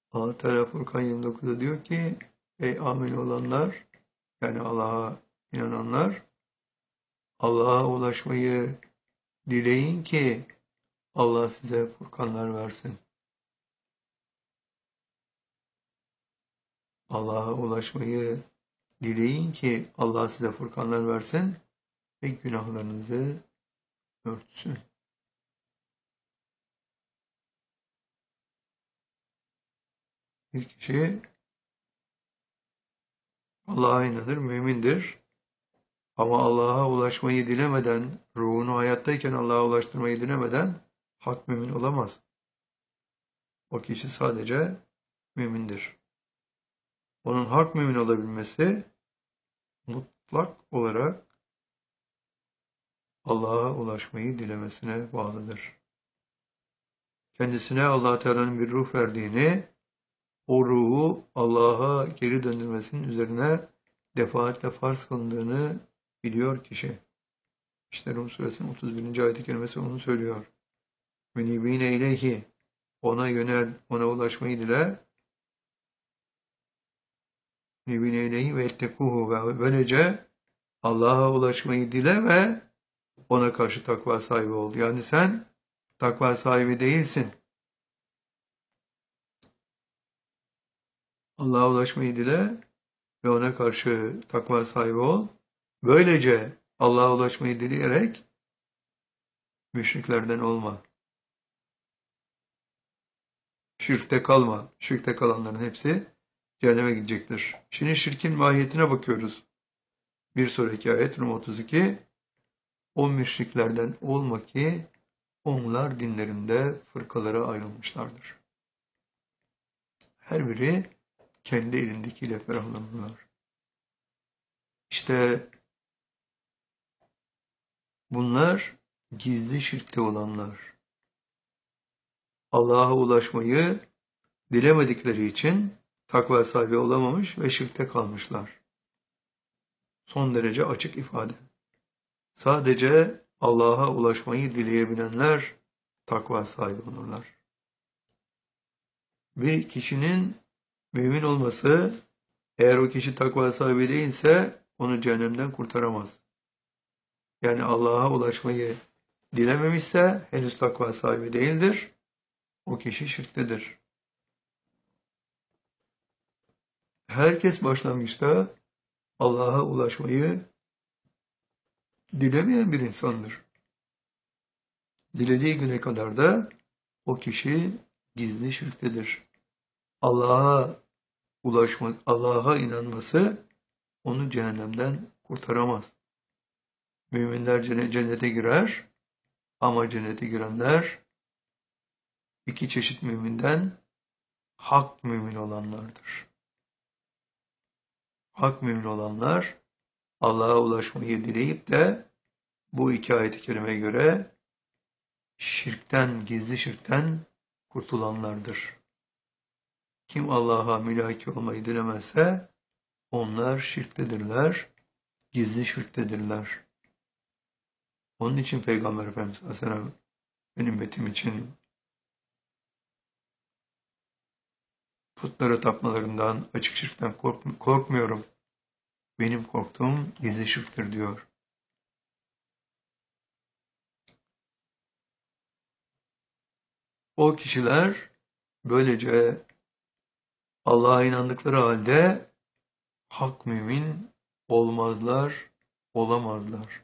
Allah Teala Furkan 29'da diyor ki ey amin olanlar, yani Allah'a inananlar, Allah'a ulaşmayı dileyin ki Allah size furkanlar versin. Allah'a ulaşmayı dileyin ki Allah size furkanlar versin ve günahlarınızı örtsün. Bir kişi Allah'a inanır, mümindir. Ama Allah'a ulaşmayı dilemeden, ruhunu hayattayken Allah'a ulaştırmayı dilemeden hak mümin olamaz. O kişi sadece mümindir. Onun hak mümin olabilmesi mutlak olarak Allah'a ulaşmayı dilemesine bağlıdır. Kendisine Allah Teala'nın bir ruh verdiğini, o ruhu Allah'a geri döndürmesinin üzerine defaatle farz kılındığını biliyor kişi. İşte Rum suresinin 31. ayet-i kerimesi onu söylüyor. Münibine ileyhi, ona yönel, ona ulaşmayı dile. Münibine ileyhi ve ettekuhu, ve böylece Allah'a ulaşmayı dile ve ona karşı takva sahibi ol. Yani sen takva sahibi değilsin. Allah'a ulaşmayı dile ve ona karşı takva sahibi ol. Böylece Allah'a ulaşmayı dileyerek müşriklerden olma. Şirkte kalma. Şirkte kalanların hepsi cehenneme gidecektir. Şimdi şirkin mahiyetine bakıyoruz. Bir sonraki ayet Rum 32. O müşriklerden olma ki onlar dinlerinde fırkalara ayrılmışlardır. Her biri kendi elindekiyle ferahlanırlar. İşte bunlar gizli şirkte olanlar. Allah'a ulaşmayı dilemedikleri için takva sahibi olamamış ve şirkte kalmışlar. Son derece açık ifade. Sadece Allah'a ulaşmayı dileyebilenler takva sahibi olurlar. Bir kişinin mümin olması, eğer o kişi takva sahibi değilse onu cehennemden kurtaramaz. Yani Allah'a ulaşmayı dilememişse henüz takva sahibi değildir. O kişi şirktedir. Herkes başlangıçta Allah'a ulaşmayı dilemeyen bir insandır. Dilediği güne kadar da o kişi gizli şirktedir. Allah'a inanması onu cehennemden kurtaramaz. Müminler cennete girer ama cennete girenler iki çeşit müminden hak mümin olanlardır. Hak mümin olanlar Allah'a ulaşmayı dileyip de bu iki ayet-i kerimeye göre gizli şirkten kurtulanlardır. Kim Allah'a mülaki olmayı dilemezse onlar şirktedirler, gizli şirktedirler. Onun için Peygamber Efendimiz Aleyhisselam benim ümmetim için putlara tapmalarından, açık şirkten korkmuyorum. Benim korktuğum gizli şirktir diyor. O kişiler böylece Allah'a inandıkları halde hak mümin olmazlar, olamazlar.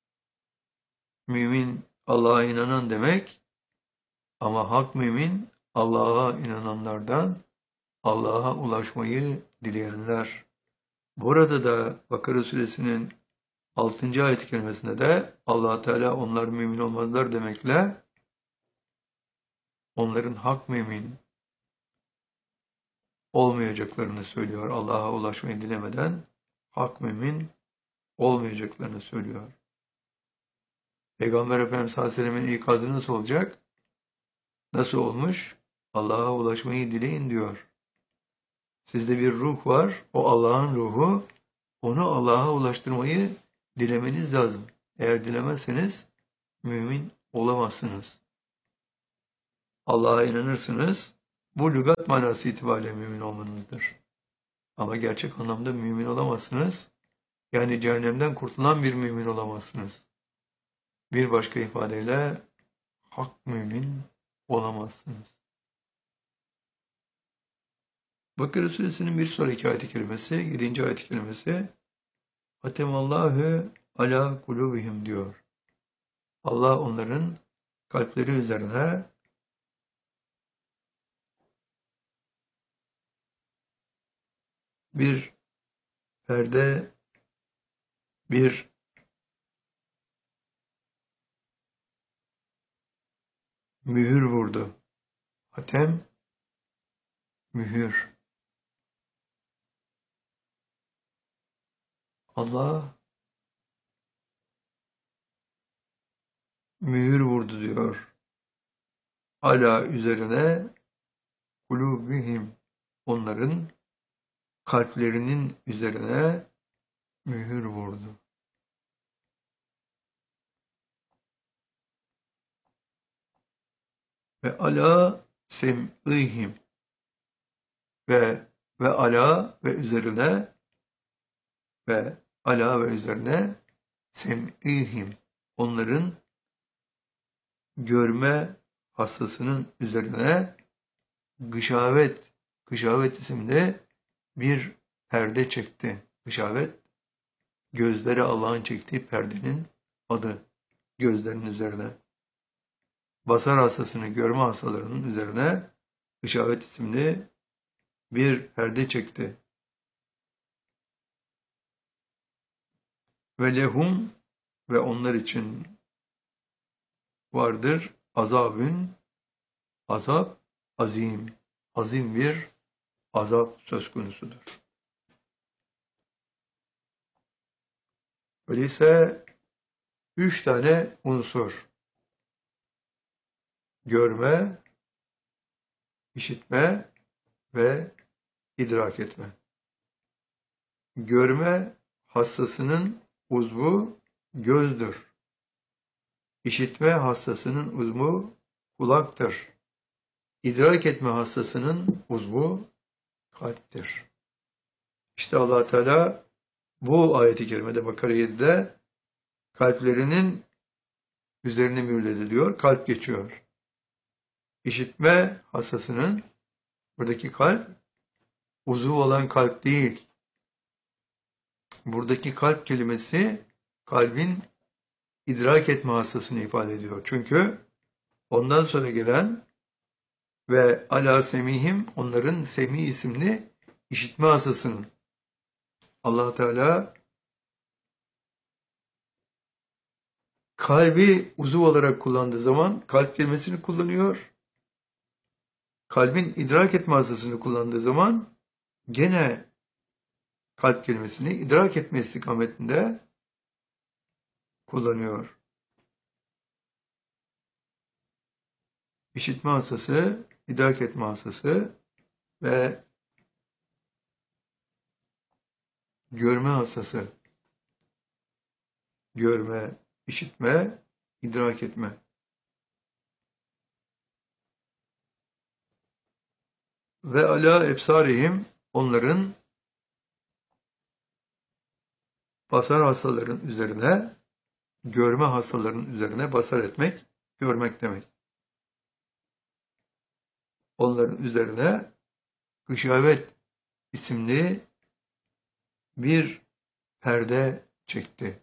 Mümin Allah'a inanan demek ama hak mümin Allah'a inananlardan, Allah'a ulaşmayı dileyenler. Burada da Bakara suresinin 6. ayet-i kerimesinde de Allah Teala onlar mümin olmazlar demekle onların hak mümin olmayacaklarını söylüyor. Allah'a ulaşmayı dilemeden hak mümin olmayacaklarını söylüyor. Peygamber Efendimiz sallallahu aleyhi ve sellem'in ikazı nasıl olacak? Nasıl olmuş? Allah'a ulaşmayı dileyin diyor. Sizde bir ruh var, o Allah'ın ruhu, onu Allah'a ulaştırmayı dilemeniz lazım. Eğer dilemezseniz mümin olamazsınız. Allah'a inanırsınız, Bu lügat manası itibariyle mümin olmanızdır. Ama gerçek anlamda mümin olamazsınız. Yani cehennemden kurtulan bir mümin olamazsınız. Bir başka ifadeyle hak mümin olamazsınız. Bakara suresinin bir sonraki ayet-i kerimesi, 7. ayet-i kerimesi Hatemallahu ala kulubihim diyor. Allah onların kalpleri üzerine bir perde, bir mühür vurdu. Hatem, mühür. Allah mühür vurdu diyor. Ala üzerine kulubihim, onların kalplerinin üzerine mühür vurdu. Ve ala sem'ihim ve ala ve üzerine ve ala ve üzerine sem'ihim, onların görme hassasının üzerine gışavet isimli bir perde çekti. Gışavet, gözleri Allah'ın çektiği perdenin adı, gözlerinin üzerine. Basar hassasını görme hastalarının üzerine gışavet isimli bir perde çekti. Ve lehum ve onlar için vardır azabün, azap azim, azim bir azap söz konusudur. Öyleyse 3 tane unsur: görme, işitme ve idrak etme. Görme hassasının uzvu gözdür. İşitme hassasının uzvu kulaktır. İdrak etme hassasının uzvu kalptir. İşte Allah Teala bu ayet-i kerimede Bakara 7'de kalplerinin üzerini mühürledi diyor. Kalp geçiyor. İşitme hassasının, buradaki kalp uzvu olan kalp değil. Buradaki kalp kelimesi kalbin idrak etme hassasını ifade ediyor. Çünkü ondan sonra gelen ve ala semihim, onların semi isimli işitme hassasının. Allah Teala kalbi uzuv olarak kullandığı zaman kalp kelimesini kullanıyor. Kalbin idrak etme hassasını kullandığı zaman gene kalp kelimesini idrak etme istikametinde kullanıyor. İşitme hassası, idrak etme hassası ve görme hassası. Görme, işitme, idrak etme. Ve ala efsarihim, onların basar hastaların üzerine, görme hastaların üzerine basar etmek, görmek demek. Onların üzerine gışavet isimli bir perde çekti.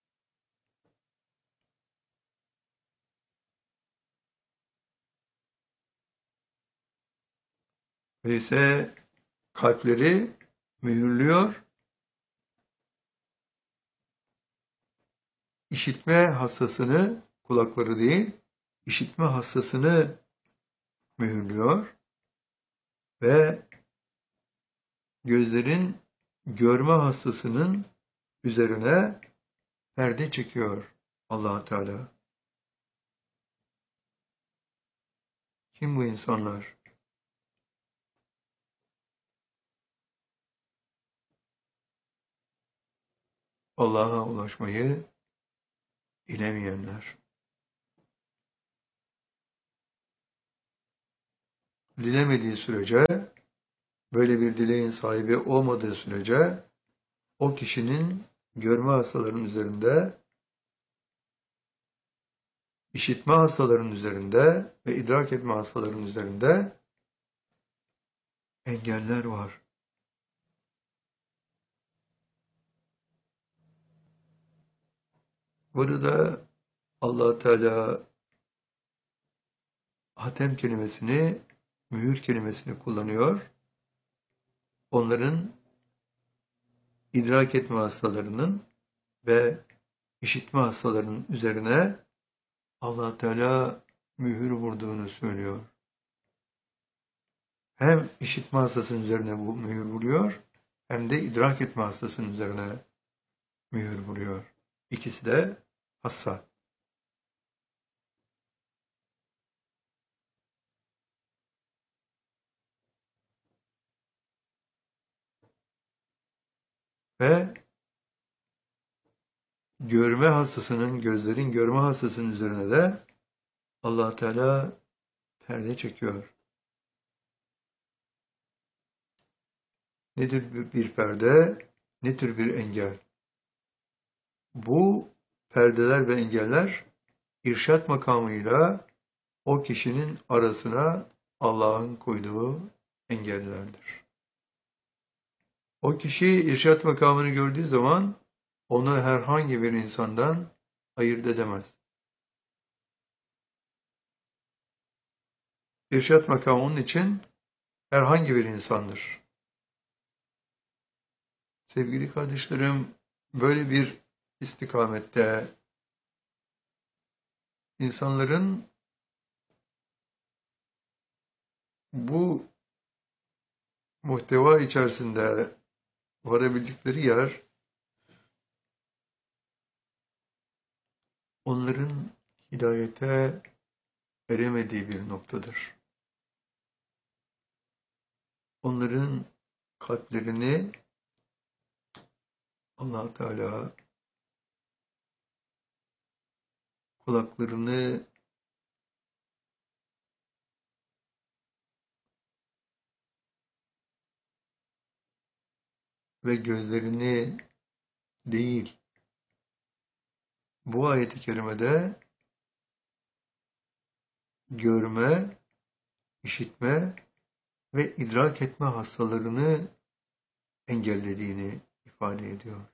Öyleyse kalpleri mühürlüyor, işitme hassasını, kulakları değil, işitme hassasını mühürlüyor ve gözlerin görme hassasının üzerine perde çekiyor Allah Teala. Kim bu insanlar? Allah'a ulaşmayı bilemeyenler. dilemediği sürece, böyle bir dileğin sahibi olmadığı sürece o kişinin görme hastalarının üzerinde, işitme hastalarının üzerinde ve idrak etme hastalarının üzerinde engeller var. Burada Allah Teala hatem kelimesini, mühür kelimesini kullanıyor. Onların idrak etme hastalarının ve işitme hastalarının üzerine Allah Teala mühür vurduğunu söylüyor. Hem işitme hastasının üzerine bu mühür vuruyor, hem de idrak etme hastasının üzerine mühür vuruyor. İkisi de hassa. Ve görme hastasının, gözlerin görme hastasının üzerine de Allah Teala perde çekiyor. Nedir bir perde? Ne tür bir engel? Bu perdeler ve engeller irşat makamıyla o kişinin arasına Allah'ın koyduğu engellerdir. O kişi irşat makamını gördüğü zaman onu herhangi bir insandan ayırt edemez. İrşat makamı onun için herhangi bir insandır. Sevgili kardeşlerim, böyle bir istikamette insanların bu muhteva içerisinde varabildikleri yer, onların hidayete eremediği bir noktadır. Onların kalplerini Allah Teala, kulaklarını ve gözlerini değil, bu ayet-i kerimede görme, işitme ve idrak etme hastalarını engellediğini ifade ediyor.